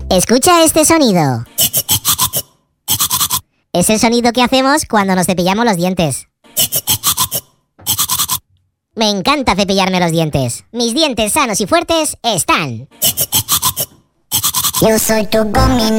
Escucha este sonido. Es el sonido que hacemos cuando nos cepillamos los dientes. Me encanta cepillarme los dientes. Mis dientes sanos y fuertes están. Yo soy tu gomina.